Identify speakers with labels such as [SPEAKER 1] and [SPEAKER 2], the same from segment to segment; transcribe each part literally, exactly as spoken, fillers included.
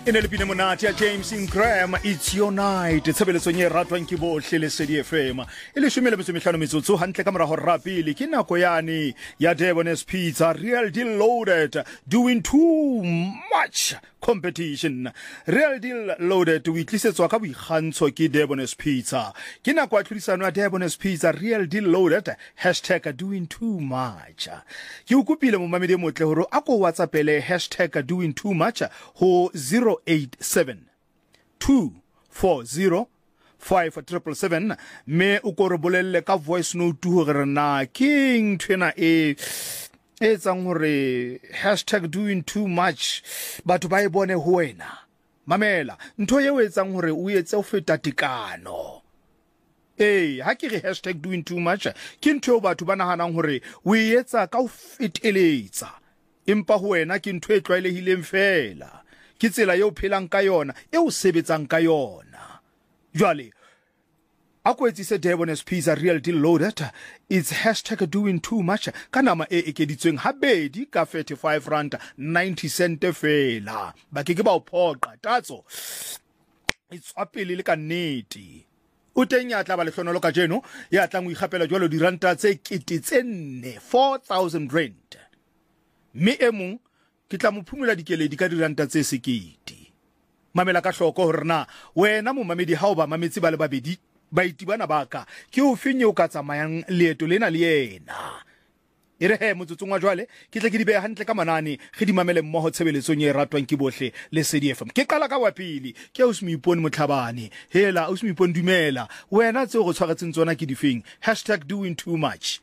[SPEAKER 1] ene le pina monate ya James Ingram, It's Your Night, tshebeletso nye ratwang ke bohle le Sedi F M. E le shumela betso mehlano metsotso hantle ka mora ho rapile ke nako yane ya Debonairs Pizza, Real Deal Loaded, doing too much competition. Real Deal Loaded we tlisetswa ka boikgantsho ke Debonairs Pizza. Ke nako ya tlhodisano ya Debonairs Pizza, Real Deal Loaded, hashtag doing too much. Ke o kopile mo mamedi motle hore a ko WhatsAppele hashtag doing too much ho zero eight seven two four zero five seven seven me o ko re bolelle ka voice note hore na king twena e etsang hore hashtag doing too much batho ba e bone ho wena. Mamela ntho ye o etsang hore o etse o feta tikano. Eh ha ke re hashtag doing too much ke ntho batho ba nahanang hore o etsa ka o feteletsa empa ho wena ke ntho e tlwaelehileng fela. Ke tsela yo phelang ka yona e o sebetsang ka yona. Jwale a ko etsise Debonairs Pizza, Real Deal Loaded, it's hashtag doing too much ka nama e ekeditsweng habedi ka thirty-five rand ninety cent fela. Ba ke ke ba o phoqa tatso it's apele le ka nnete. O teng ya tla ba le hlonolo ka jeno ya tlang o igapela jwalo diranta tse ketetsenne four thousand rand. Me emong ke tla mo phumula dikeledi ka diranta tse sekete. Mamela ka hloko hore na wena mo mamedi ha o ba mametsi ba le babedi ba itibana baka ke o fenye o ka tsamayang leeto lena le yena. Ere he motsotsong wa jwale ke tle ke di beha hantle ka manane ge di mamele mmoho tshebeletsong e ratwang ke bohle le Sedi F M. Ke qala ka wa pele ke o se mo ipone Motlhabane. Hela o se mo ipone Dumela. Wena tse go tshwaretseng tsona ke difeng? hashtag doing too much.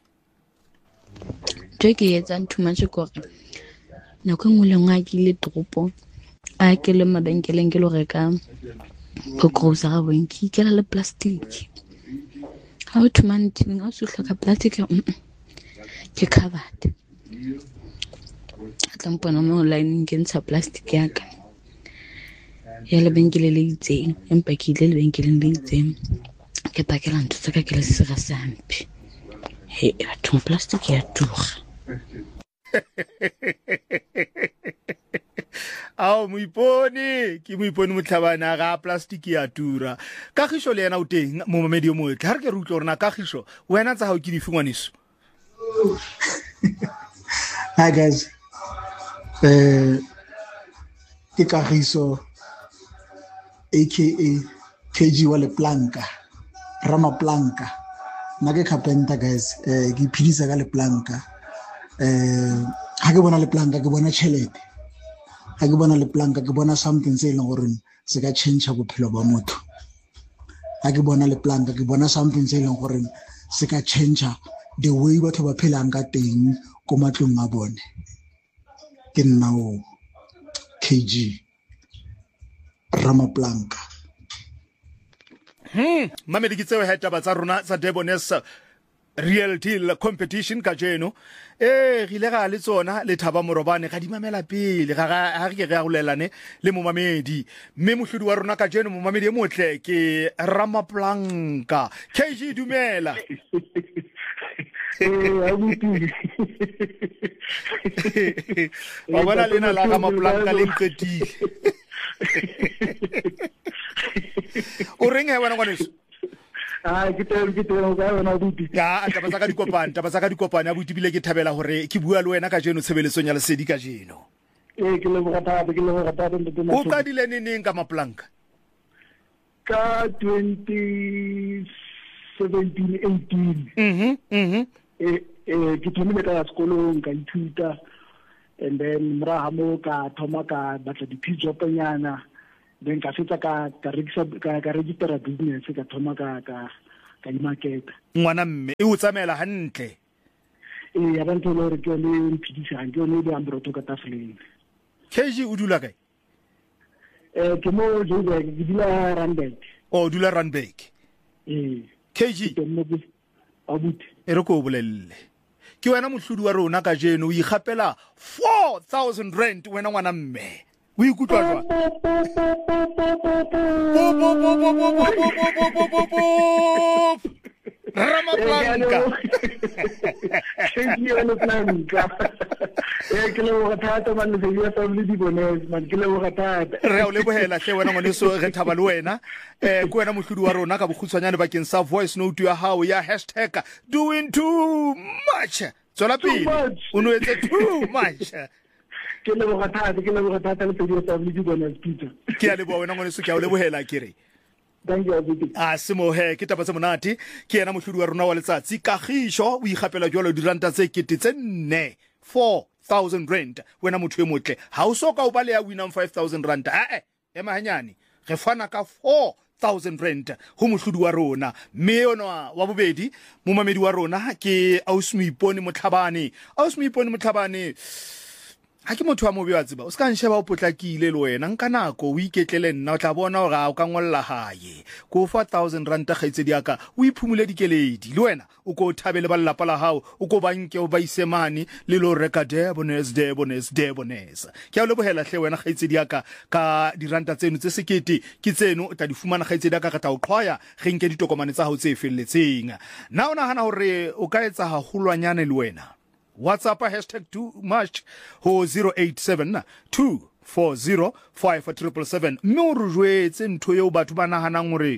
[SPEAKER 2] Ke etsang too much go nako ngwe le ngwa ke le topo a ke le mabenkeleng ke lo reka go grocery bonki ke la le plastic ha o thumane ting a se hloka plastic ke covered atlampona mo online ke ntsha plastic ya ka ya le benkele le itseng empa ke ile le benkeleng le itseng ke pakela ntho tsa ka ke le sera sampi he a thum plastic ya tura.
[SPEAKER 1] Ao moipone ke moipone Motlhabane ga plastic ya tura. Kagišo le yena o teng mo mamedi o motle. Ha re ke re utlwa rena Kagišo wena tsa hao ke difungwaniso.
[SPEAKER 3] Hi guys. Eh ke Kagišo aka K G wa le Planka. Rama Planka. Na ke carpenter guys. Eh ke phidisa ka le Planka. Eh ha ke bona le Planka ke bona tšhelete. Ha ke bona le Planka ke bona something se leng gore se ka change bophelo ba motho. Ha ke bona le Planka ke bona something se leng gore se ka change the way batho ba phelang ka teng ko matlong a bone. Ke nna o K G Rama Planka.
[SPEAKER 1] Hmm mamedi ke tseo heta ba tsa rona tsa Debonairs Real Deal competition ka jeno. Eh rile ga le tsona le Thaba Morobane ga di mamela pele ga ga ke ga golelane le mo mamedi mme mohlodi wa rona ka jeno mo mamedi e motle ke Rama Planka. K G dumela.
[SPEAKER 4] Eh abuti
[SPEAKER 1] wa bona lena la Rama Planka le nketile. O reng he wena ngwaneso?
[SPEAKER 4] Ah ke teng ke teng ga wena abuti.
[SPEAKER 1] Ya taba tsa ka dikopane taba tsa ka dikopane abuti bile ke thabela hore ke bua le wena ka jeno tshebeletsong ya Lesedi ka jeno.
[SPEAKER 4] Eh ke le go rata ke le go rata le tena.
[SPEAKER 1] O ka dile neng ka Maplanka?
[SPEAKER 4] Ka twenty seventeen eighteen.
[SPEAKER 1] Mhm mhm.
[SPEAKER 4] Eh eh ke thomile ka sekolong ka ithuta and then mra mo ka thoma ka batla di job nyana. Then ka fetsa ka ka register ka ka register business ka thoma ka ka ka di market.
[SPEAKER 1] Ngwana mme e o tsamela hantle.
[SPEAKER 4] Eh ya bantho le re ke le mpidisa ke le di ambroto ka tafoleng.
[SPEAKER 1] K G o dula kae?
[SPEAKER 4] Eh ke mo Joburg ke dula Randburg.
[SPEAKER 1] O dula Randburg.
[SPEAKER 4] Eh
[SPEAKER 1] K G
[SPEAKER 4] ke mo abuti
[SPEAKER 1] e re ko bolelle. Ke wena mohlodi wa rona ka jeno o igapela four thousand rand wena ngwana mme. O ikutlwa jwa? Ramaplanka
[SPEAKER 4] thank you Ramaplanka eh ke le go thata man le ya family di bonus man ke le go thata
[SPEAKER 1] re o le bohela hle wena ngone so re thaba le wena eh ke wena mohlodi wa rona ka bokhutswanyane bakeng sa voice note ya hao ya hashtag doing too much tswela pele o no etse too much
[SPEAKER 4] ke le go thata ke le go thata le pedi ya family di bonus Peter
[SPEAKER 1] ke a le bo wena ngone so ke a o le bohela kere
[SPEAKER 4] thank you
[SPEAKER 1] a semo he ke taba tse monate ke yena mohlodi wa rona wa letsatsi Kagišo o igapela jwalo diranta tse kete tse nne four thousand rand wena motho e motle ha o soka o ba le ya winang five thousand rand a e ema hanyane re fana ka four thousand rand ho mohlodi wa rona mme yona wa bobedi momamedi wa rona ke Ausmipone Motlhabane Ausmipone Motlhabane ha ke motho wa mobe wa tseba o ska nsheba o potlakile le wena nka nako o iketlele nna o tla bona o ga o ka ngolla hae ko four thousand rand gaitse diaka o iphumule dikeledi le wena o ko thabele ba lelapa la hao o ko banke o ba isemane le lo reka debones debones debones ke a le bohela hle wena gaitse diaka ka diranta tseno tse sekete ke tseno o tla di fumana gaitse diaka ka tla o qhwaya ge nke ditokomane tsa hao tse felletseng na ona hana hore o ka etsa ha hulwanyane le wena WhatsApp hashtag too much ho zero eight seven two four zero five seven seven mme o re jwetse ntho eo batho ba nahanang hore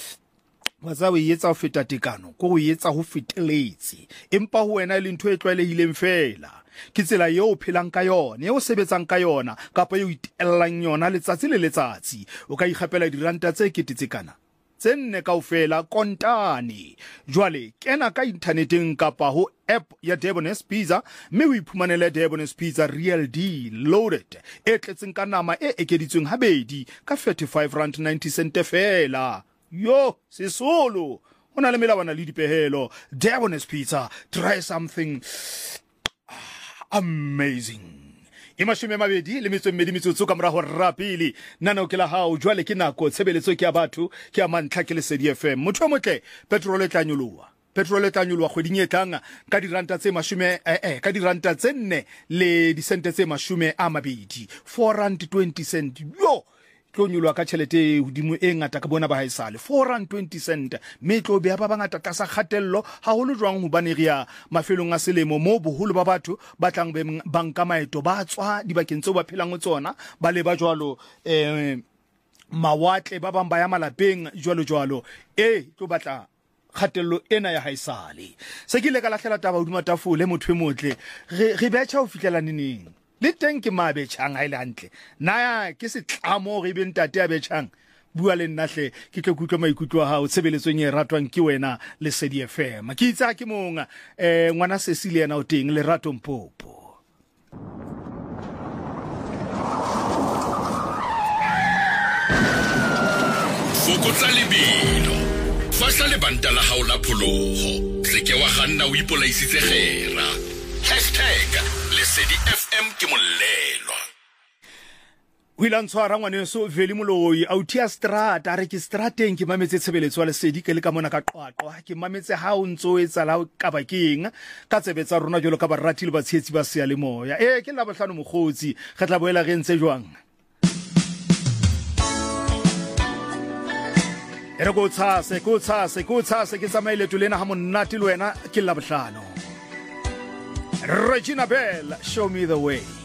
[SPEAKER 1] watsa o etsa ho feta tekano ko go etsa ho feteletse empa ho wena le ntho e tlwaelehileng fela ke tsela eo o phelang ka yona eo o sebetsang ka yona kapa eo itellang yona letsatsi le letsatsi o ka igapela diranta tse ketetse kana tsenne kaofela kontane jwale kena ka inthaneteng kapa ho app ya Debonair Pizza mme o iphumanele Debonair Pizza Real Deal Loaded e tletseng ka nama e ekeditsweng habedi ka thirty-five rand ninety cent fela yo sesolo ona le melawana le dipehelo Debonair Pizza try something amazing Imashime mabedi le metso mmedi metsotso ka mora ho rapile nana o ke la hao jwale ke nako tshebeletso ke ya batho ke ya mantla ke le C D F M motho motle petrol e tla nyoloha petrol e tla nyoloha kgweding e tlang ka diranta tse mashume eh eh ka diranta tse nne le disente tse mashume a mabedi four rand twenty cent yo tlo nyoloha ka tšhelete hodimo e ngata ka bona ba haisale four rand twenty cent mme tlo be ba bangata tlasa kgatello ha holo jwang ho bane ria mafelong a selemo mo boholo ba batho ba tlang banka maeto ba tswa dibakeng tseo ba phelang tsona ba le ba jwalo eh mawatle ba bang ba ya malapeng jwalo jwalo e tlo batla kgatello ena ya haisale se ke le ka lahlela taba hodima tafole motho e motle re re betjha ho fitlela neneng le teng ke mabetjhang a ile hantle naya ke se tlamo re be ntate a betjhang bua le nna hle ke tlo kutlo maikutlo a hao tshebeletsong e ratwang ke wena le C D F M ke itsa ke monga eh ngwana Cecilia na o teng le Rato Mpopo
[SPEAKER 5] fokotsa lebelo fahla le banta la hao la pholoho se ke wa ganna o ipolaisitse gera hashtag le C D F M ke molelwa
[SPEAKER 1] o ilang tshwara ngwaneso veli moloi autia strata re ke strateng ke mametse tshebeletso le sedi ke le ka mona ka qwaqwa ke mametse ha o ntso etsa la ka bakeng ka tsebetsa rona jolo ka barati le batshetsi ba sea le moya eh ke la bohlano mogotsi ga tla boela ge ntse jwang ere go tshase go tshase go tshase ke tsamaile tulena ha monnati le wena ke la bohlano Regina Bell, show me the way.